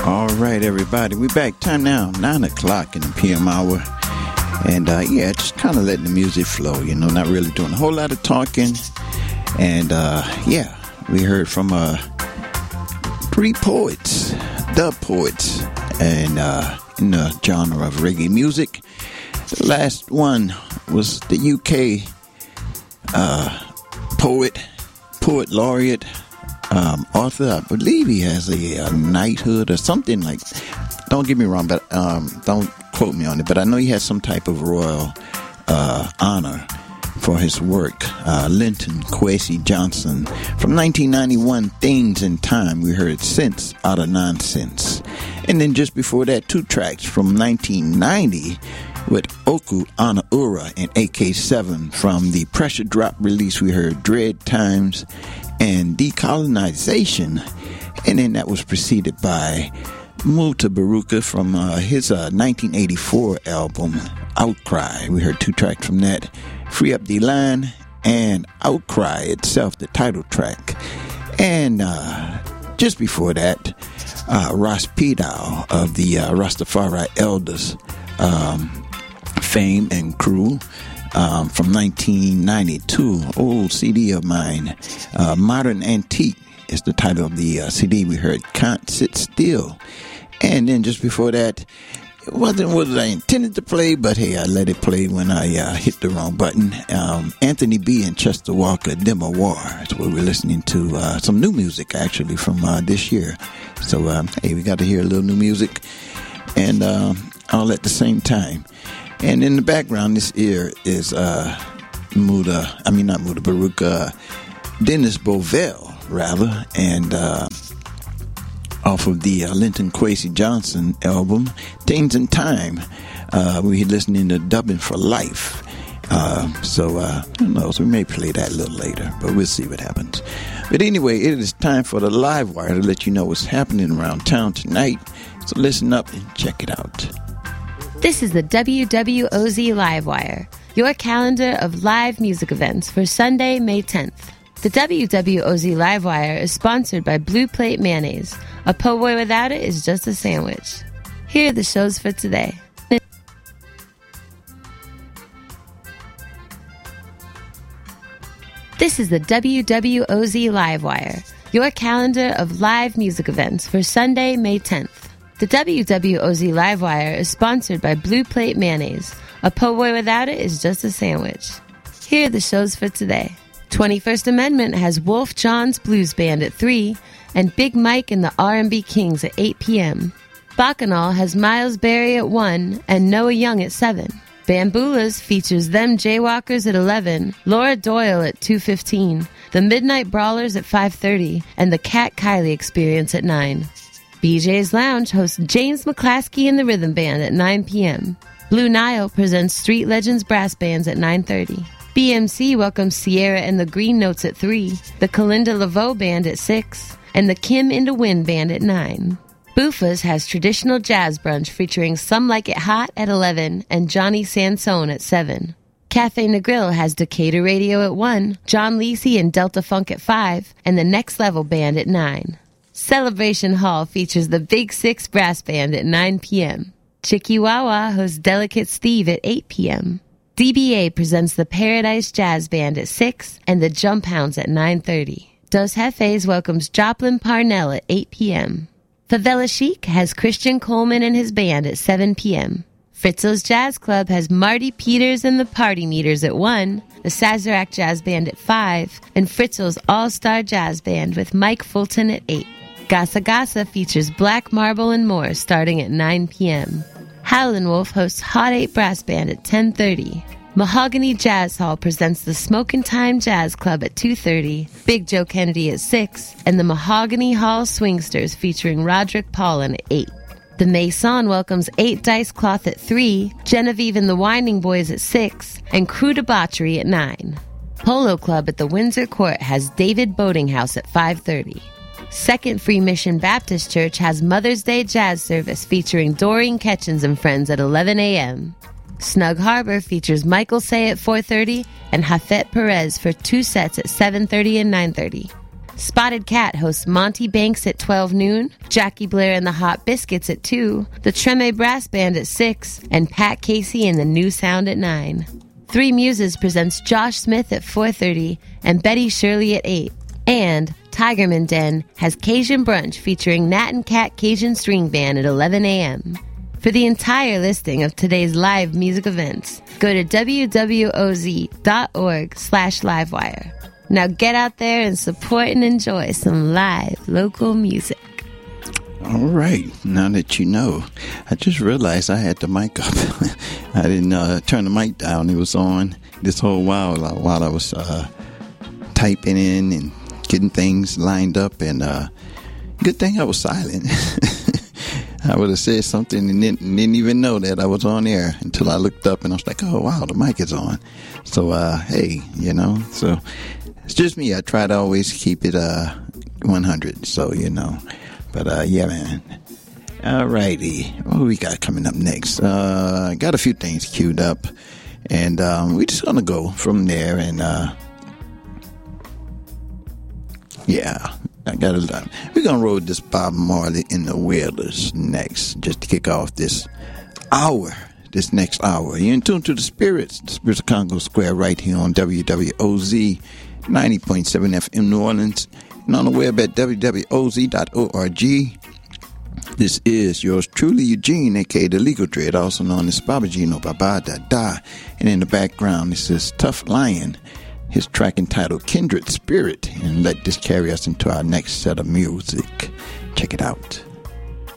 All right, everybody, we're back. Time now, 9 o'clock in the PM hour. And, just kind of letting the music flow, not really doing a whole lot of talking. And, we heard from 3 poets, dub poets, and in the genre of reggae music. The last one was the UK poet laureate, author. I believe he has a knighthood or something like. Don't get me wrong, but don't quote me on it. But I know he has some type of royal honor for his work. Linton Kwesi Johnson from 1991, Things in Time. We heard Sense Out of Nonsense, and then just before that, 2 tracks from 1990 with Oku Anaura and AK7 from the Pressure Drop release. We heard Dread Times and Decolonization, and then that was preceded by Muta Baruka from his 1984 album Outcry. We heard 2 tracks from that, Free Up the Line and Outcry itself, the title track. And just before that, Ras Pidal of the Rastafari Elders fame and crew, from 1992, old CD of mine, Modern Antique is the title of the CD. We heard Can't Sit Still. And then just before that, it wasn't what I intended to play, but hey, I let it play when I hit the wrong button. Anthony B. and Chester Walker, Demo War. That's what we're listening to. Some new music, actually, from this year. So, hey, we got to hear a little new music, and all at the same time. And in the background this year is not Muta Baruka, Dennis Bovell, rather, and off of the Linton Kwesi Johnson album, Things in Time. We're listening to Dubbing for Life. Who knows, we may play that a little later, but we'll see what happens. But anyway, it is time for the Live Wire to let you know what's happening around town tonight. So listen up and check it out. This is the WWOZ Livewire, your calendar of live music events for Sunday, May 10th. The WWOZ Livewire is sponsored by Blue Plate Mayonnaise. A po' boy without it is just a sandwich. Here are the shows for today. This is the WWOZ Livewire, your calendar of live music events for Sunday, May 10th. The WWOZ Livewire is sponsored by Blue Plate Mayonnaise. A po' boy without it is just a sandwich. Here are the shows for today. 21st Amendment has Wolf John's Blues Band at 3 and Big Mike and the R&B Kings at 8 p.m. Bacchanal has Miles Berry at 1 and Noah Young at 7. Bamboolas features Them Jaywalkers at 11, Laura Doyle at 2:15, The Midnight Brawlers at 5:30, and the Cat Kylie Experience at 9. BJ's Lounge hosts James McClaskey and the Rhythm Band at 9 p.m. Blue Nile presents Street Legends Brass Bands at 9:30. BMC welcomes Sierra and the Green Notes at 3, the Kalinda Laveau Band at 6, and the Kim in the Wind Band at 9. Buffa's has traditional jazz brunch featuring Some Like It Hot at 11 and Johnny Sansone at 7. Cafe Negril has Decatur Radio at 1, John Lisi and Delta Funk at 5, and the Next Level Band at 9. Celebration Hall features the Big Six Brass Band at 9 p.m. Chikiwawa hosts Delicate Steve at 8 p.m. DBA presents the Paradise Jazz Band at 6 and the Jump Hounds at 9:30. Dos Jefes welcomes Joplin Parnell at 8 p.m. Favela Chic has Christian Coleman and his band at 7 p.m. Fritzo's Jazz Club has Marty Peters and the Party Meters at 1, the Sazerac Jazz Band at 5, and Fritzo's All-Star Jazz Band with Mike Fulton at 8. Gasa Gasa features Black Marble and more starting at 9 p.m. Howlin' Wolf hosts Hot 8 Brass Band at 10:30. Mahogany Jazz Hall presents the Smokin' Time Jazz Club at 2:30, Big Joe Kennedy at 6, and the Mahogany Hall Swingsters featuring Roderick Paulin at 8. The Maison welcomes 8 Dice Cloth at 3, Genevieve and the Winding Boys at 6, and Crew Debauchery at 9. Polo Club at the Windsor Court has David Boating House at 5:30. Second Free Mission Baptist Church has Mother's Day Jazz Service featuring Doreen Ketchens and Friends at 11 a.m. Snug Harbor features Michael Say at 4:30 and Hafet Perez for 2 sets at 7:30 and 9:30. Spotted Cat hosts Monty Banks at 12 noon, Jackie Blair and the Hot Biscuits at 2, the Treme Brass Band at 6, and Pat Casey and the New Sound at 9. Three Muses presents Josh Smith at 4:30 and Betty Shirley at 8. And Tigerman Den has Cajun Brunch featuring Nat and Cat Cajun String Band at 11 a.m. For the entire listing of today's live music events, go to wwoz.org/livewire. Now get out there and support and enjoy some live local music. All right. Now that you know, I just realized I had the mic up. I didn't turn the mic down. It was on this whole while I was typing in and getting things lined up. And good thing I was silent. I would have said something and didn't even know that I was on air until I looked up and I was like, oh, wow, the mic is on. So, hey, so it's just me. I try to always keep it 100. So, but yeah, man. All righty. What we got coming up next? Got a few things queued up and we're just going to go from there and yeah. We're going to roll this Bob Marley and the Wailers next, just to kick off this next hour. You're in tune to the Spirits of Congo Square, right here on WWOZ 90.7 FM New Orleans, and on the web at wwoz.org. This is yours truly, Eugene, a.k.a. The Legal Dread, also known as Baba Gino, Baba Da Da. And in the background, this is Tough Lion, his track entitled Kindred Spirit, and let this carry us into our next set of music. Check it out.